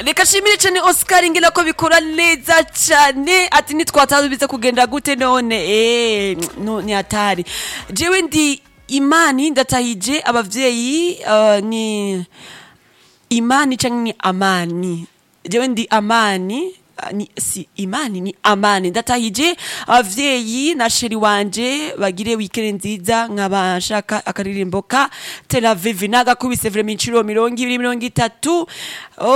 reka shimire cyane Oscar ngira ko bikora neza cyane ati nitwatabize kugenda gute none no ni atari jewe ndi Imani ndatahije abavyeyi ni Imani canke ni Amani jewe ndi Amani si Imani ni Amani ndatahije abavyeyi na sheri wanje bagire weekend nziza nkabashaka akaririmbo ka Tel Aviv nagakubise vraiment incuro 20-30